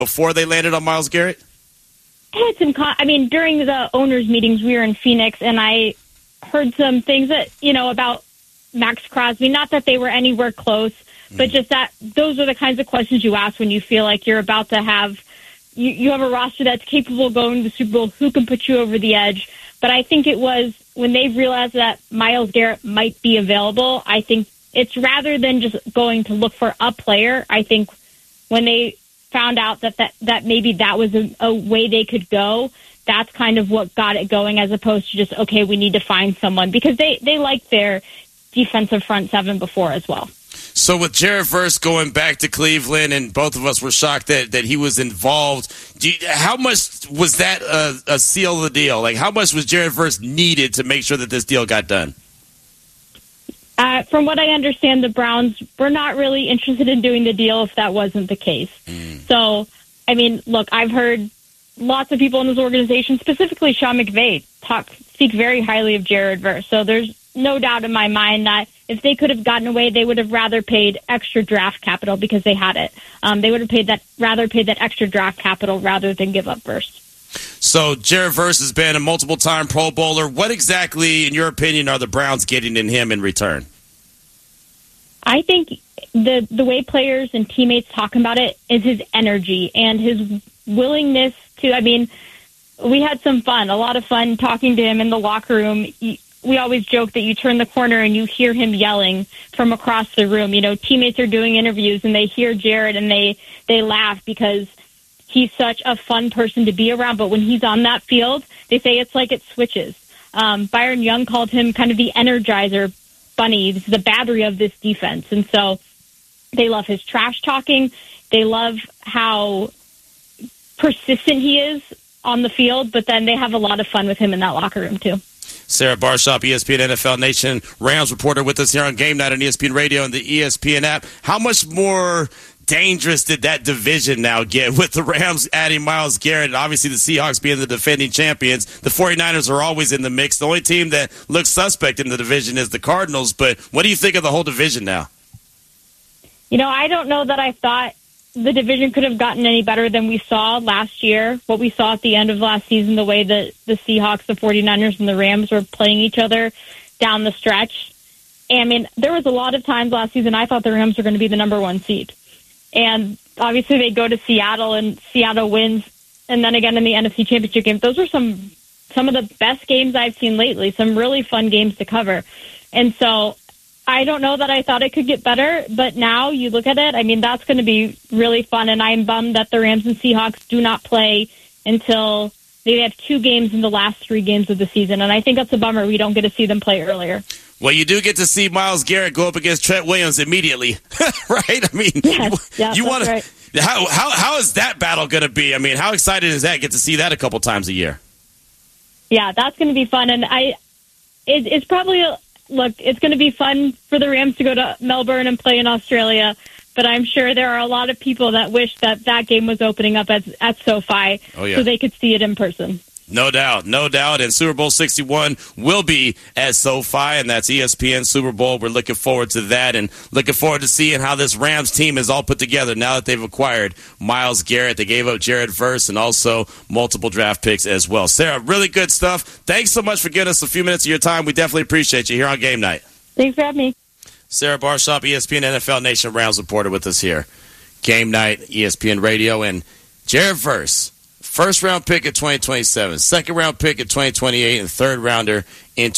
before they landed on Myles Garrett? I had some. During the owners' meetings, we were in Phoenix, and I heard some things that about Max Crosby. Not that they were anywhere close, but just that those are the kinds of questions you ask when you feel like you're about to have you have a roster that's capable of going to the Super Bowl. Who can put you over the edge? But I think it was when they realized that Myles Garrett might be available. I think it's rather than just going to look for a player. I think when they found out that maybe that was a way they could go, that's kind of what got it going, as opposed to just, okay, we need to find someone, because they liked their defensive front seven before as well. So with Jared Verse going back to Cleveland, and both of us were shocked that he was involved, how much was that a seal of the deal? Like, how much was Jared Verse needed to make sure that this deal got done? From what I understand, the Browns were not really interested in doing the deal if that wasn't the case. So, look, I've heard lots of people in this organization, specifically Sean McVay, speak very highly of Jared Verse. So there's no doubt in my mind that if they could have gotten away, they would have rather paid extra draft capital because they had it. They would have rather paid that extra draft capital rather than give up Verse. So Jared Verse has been a multiple-time Pro Bowler. What exactly, in your opinion, are the Browns getting in him in return? I think the way players and teammates talk about it is his energy and his willingness to, we had some fun, a lot of fun talking to him in the locker room. We always joke that you turn the corner and you hear him yelling from across the room. Teammates are doing interviews and they hear Jared and they laugh because he's such a fun person to be around. But when he's on that field, they say it's like it switches. Byron Young called him kind of the energizer bunny, the battery of this defense. And so they love his trash talking. They love how persistent he is on the field, but then they have a lot of fun with him in that locker room too. Sarah Barshop, ESPN NFL Nation Rams reporter, with us here on Game Night on ESPN Radio and the ESPN app. How much more dangerous did that division now get with the Rams adding Myles Garrett and obviously the Seahawks being the defending champions? The 49ers are always in the mix. The only team that looks suspect in the division is the Cardinals. But what do you think of the whole division now? I don't know that I thought the division could have gotten any better than we saw last year, what we saw at the end of last season, the way that the Seahawks, the 49ers, and the Rams were playing each other down the stretch. There was a lot of times last season I thought the Rams were going to be the number one seed. And obviously they go to Seattle and Seattle wins. And then again in the NFC Championship game, those were some of the best games I've seen lately, some really fun games to cover. And so I don't know that I thought it could get better, but now you look at it, that's going to be really fun. And I'm bummed that the Rams and Seahawks do not play until they have 2 games in the last 3 games of the season. And I think that's a bummer. We don't get to see them play earlier. Well, you do get to see Myles Garrett go up against Trent Williams immediately, right? Yes, you want right. to. How is that battle going to be? How excited is that? Get to see that a couple times a year. Yeah, that's going to be fun, and it's probably it's going to be fun for the Rams to go to Melbourne and play in Australia. But I'm sure there are a lot of people that wish that game was opening up at SoFi, so they could see it in person. No doubt. And Super Bowl 61 will be at SoFi, and that's ESPN Super Bowl. We're looking forward to that and looking forward to seeing how this Rams team is all put together now that they've acquired Myles Garrett. They gave up Jared Verse and also multiple draft picks as well. Sarah, really good stuff. Thanks so much for giving us a few minutes of your time. We definitely appreciate you here on Game Night. Thanks for having me. Sarah Barshop, ESPN NFL Nation Rams reporter with us here. Game Night, ESPN Radio, and Jared Verse. First-round pick in 2027, second-round pick in 2028, and third-rounder in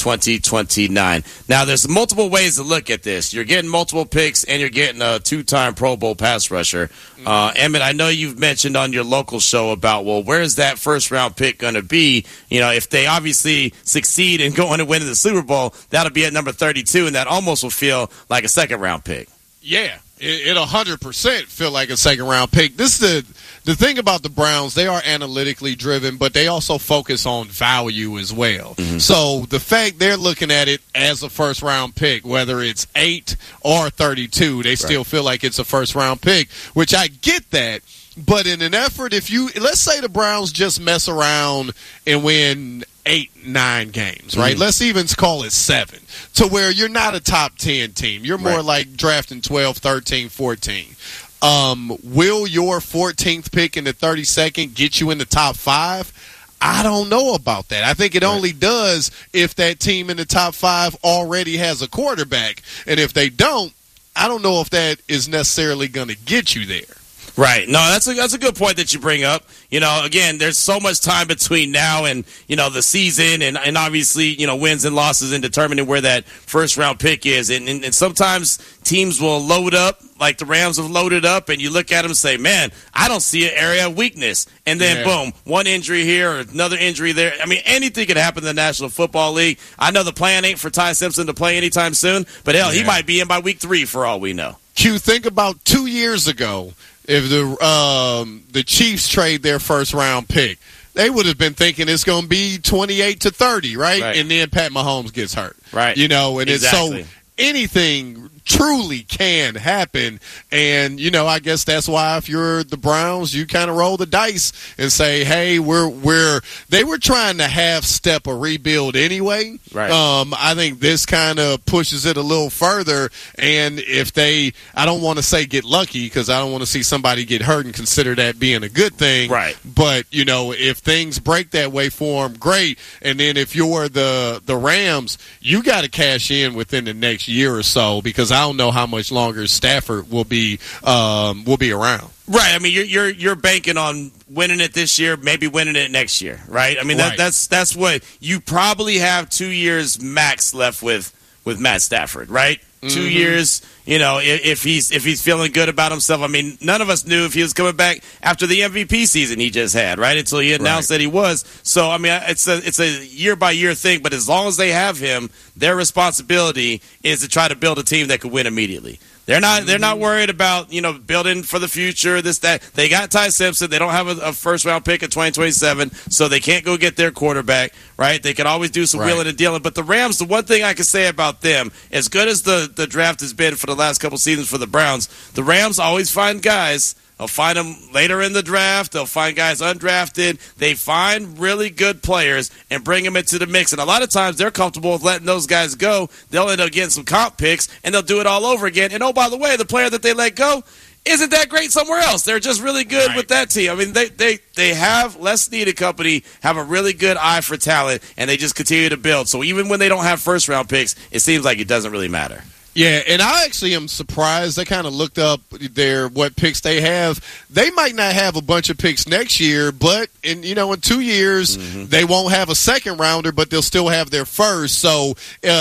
2029. Now, there's multiple ways to look at this. You're getting multiple picks, and you're getting a 2-time Pro Bowl pass rusher. Emmett, I know you've mentioned on your local show about, where's that first-round pick going to be? If they obviously succeed in going and winning the Super Bowl, that'll be at number 32, and that almost will feel like a second-round pick. Yeah, it'll 100% feel like a second-round pick. This is the thing about the Browns. They are analytically driven, but they also focus on value as well. Mm-hmm. So the fact they're looking at it as a first-round pick, whether it's 8 or 32, they still feel like it's a first-round pick, which I get that. But in an effort, let's say the Browns just mess around and win 8, 9 games, right? Mm-hmm. Let's even call it 7, to where you're not a top 10 team. You're more like drafting 12, 13, 14. Will your 14th pick in the 32nd get you in the top 5? I don't know about that. I think it only does if that team in the top 5 already has a quarterback. And if they don't, I don't know if that is necessarily going to get you there. Right. No, that's a good point that you bring up. You know, again, there's so much time between now and, you know, the season and obviously, you know, wins and losses and determining where that first round pick is. And sometimes teams will load up like the Rams have loaded up, and you look at them and say, man, I don't see an area of weakness. And then, boom, one injury here or another injury there. I mean, anything could happen in the National Football League. I know the plan ain't for Ty Simpson to play anytime soon, but hell, he might be in by week 3 for all we know. Q, think about 2 years ago if the Chiefs trade their first-round pick. They would have been thinking it's going to be 28-30, right? And then Pat Mahomes gets hurt. Right. You know, and exactly. it's so anything truly can happen. And, you know, I guess that's why if you're the Browns, you kind of roll the dice and say, hey, they were trying to half-step a rebuild anyway. Right. I think this kind of pushes it a little further. And if I don't want to say get lucky because I don't want to see somebody get hurt and consider that being a good thing. Right. But, you know, if things break that way for them, great. And then if you're the Rams, you got to cash in within the next year or so because I don't know how much longer Stafford will be around. Right. I mean, you're banking on winning it this year, maybe winning it next year, right? I mean, that's what you probably have 2 years max left with Matt Stafford, right? 2 years, you know, if he's feeling good about himself. I mean, none of us knew if he was coming back after the MVP season he just had, right? Until he announced that he was. So, I mean, it's a year-by-year thing, but as long as they have him, their responsibility is to try to build a team that could win immediately. They're not worried about, you know, building for the future, this, that. They got Ty Simpson. They don't have a first-round pick in 2027, so they can't go get their quarterback, right? They can always do some wheeling and dealing. But the Rams, the one thing I can say about them, as good as the draft has been for the last couple seasons for the Browns, the Rams always find guys. They'll find them later in the draft. They'll find guys undrafted. They find really good players and bring them into the mix. And a lot of times they're comfortable with letting those guys go. They'll end up getting some comp picks, and they'll do it all over again. And, oh, by the way, the player that they let go isn't that great somewhere else. They're just really good with that team. I mean, they have Les Snead and company have a really good eye for talent, and they just continue to build. So even when they don't have first-round picks, it seems like it doesn't really matter. Yeah, and I actually am surprised. I kind of looked up what picks they have. They might not have a bunch of picks next year, but in 2 years they won't have a second rounder, but they'll still have their first. So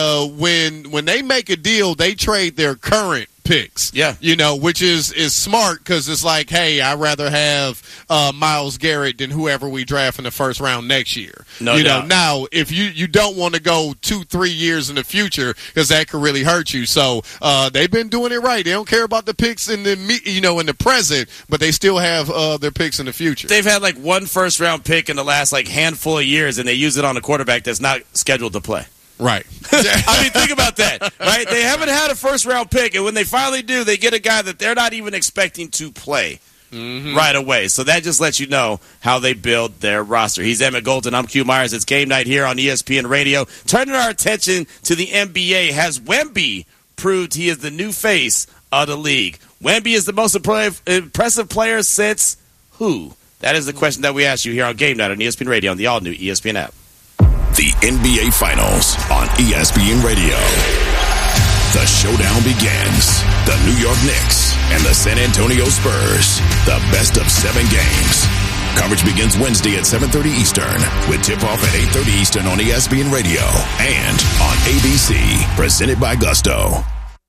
when they make a deal, they trade their current picks. Yeah. Which is smart because it's like, hey, I'd rather have Myles Garrett than whoever we draft in the first round next year. No doubt. Now, if you don't want to go 2-3 years in the future because that could really hurt you. So they've been doing it right. They don't care about the picks in the present, but they still have their picks in the future. They've had like one first round pick in the last like handful of years, and they use it on a quarterback that's not scheduled to play. Right. I mean, think about that, right? They haven't had a first-round pick, and when they finally do, they get a guy that they're not even expecting to play right away. So that just lets you know how they build their roster. He's Emmett Golden. I'm Q Myers. It's game night here on ESPN Radio. Turning our attention to the NBA, has Wemby proved he is the new face of the league? Wemby is the most impressive player since who? That is the question that we ask you here on Game Night on ESPN Radio on the all-new ESPN app. The NBA Finals on ESPN Radio. The showdown begins. The New York Knicks and the San Antonio Spurs. The best of 7 games. Coverage begins Wednesday at 7:30 Eastern with tip-off at 8:30 Eastern on ESPN Radio and on ABC. Presented by Gusto.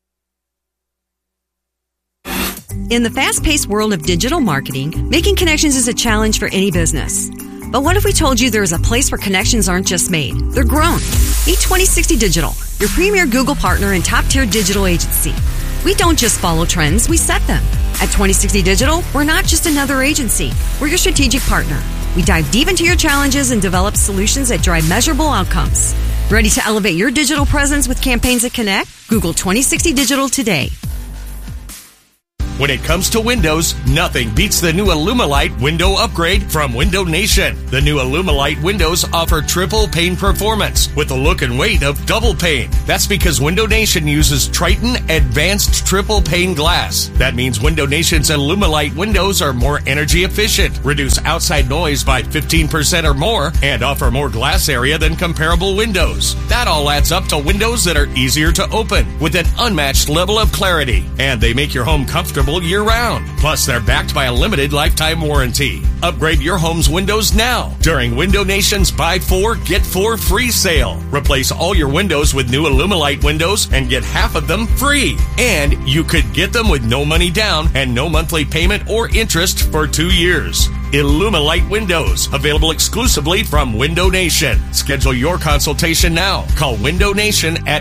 In the fast-paced world of digital marketing, making connections is a challenge for any business. But what if we told you there is a place where connections aren't just made, they're grown? Meet 2060 Digital, your premier Google partner and top-tier digital agency. We don't just follow trends, we set them. At 2060 Digital, we're not just another agency, we're your strategic partner. We dive deep into your challenges and develop solutions that drive measurable outcomes. Ready to elevate your digital presence with campaigns that connect? Google 2060 Digital today. When it comes to windows, nothing beats the new Illumilite window upgrade from Window Nation. The new Illumilite windows offer triple pane performance with the look and weight of double pane. That's because Window Nation uses Triton Advanced Triple Pane Glass. That means Window Nation's Illumilite windows are more energy efficient, reduce outside noise by 15% or more, and offer more glass area than comparable windows. That all adds up to windows that are easier to open with an unmatched level of clarity. And they make your home comfortable year-round. Plus, they're backed by a limited lifetime warranty. Upgrade your home's windows now during Window Nation's Buy 4, Get 4 free sale. Replace all your windows with new Illumilite windows and get half of them free. And you could get them with no money down and no monthly payment or interest for 2 years. Illumilite windows, available exclusively from Window Nation. Schedule your consultation now. Call Window Nation at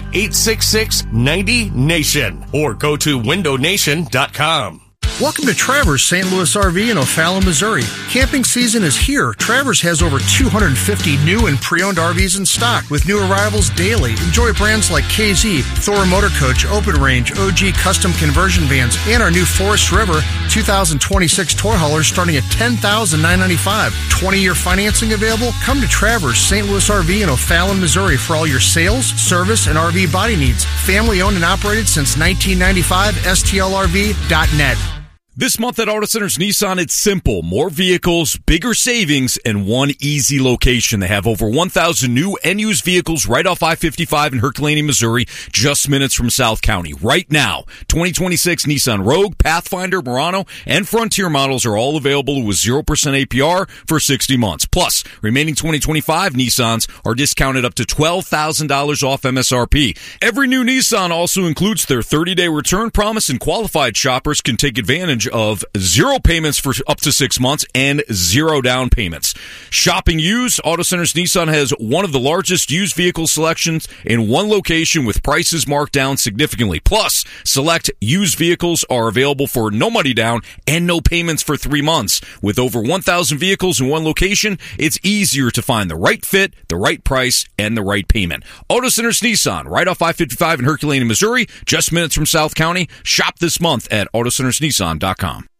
866-90-NATION or go to windownation.com. Welcome to Travers St. Louis RV in O'Fallon, Missouri. Camping season is here. Travers has over 250 new and pre-owned RVs in stock with new arrivals daily. Enjoy brands like KZ, Thor Motor Coach, Open Range, OG Custom Conversion Vans, and our new Forest River 2026 toy haulers starting at $10,995. 20-year financing available? Come to Travers St. Louis RV in O'Fallon, Missouri for all your sales, service, and RV body needs. Family owned and operated since 1995. STLRV.net. This month at Auto Centers Nissan, it's simple. More vehicles, bigger savings, and one easy location. They have over 1,000 new and used vehicles right off I-55 in Herculaneum, Missouri, just minutes from South County. Right now, 2026 Nissan Rogue, Pathfinder, Murano, and Frontier models are all available with 0% APR for 60 months. Plus, remaining 2025 Nissans are discounted up to $12,000 off MSRP. Every new Nissan also includes their 30-day return promise, and qualified shoppers can take advantage of 0 payments for up to 6 months and 0 down payments. Shopping used, Auto Centers Nissan has one of the largest used vehicle selections in one location with prices marked down significantly. Plus, select used vehicles are available for no money down and no payments for 3 months. With over 1,000 vehicles in one location, it's easier to find the right fit, the right price, and the right payment. Auto Centers Nissan, right off I-55 in Herculaneum, Missouri, just minutes from South County. Shop this month at autocentersnissan.com.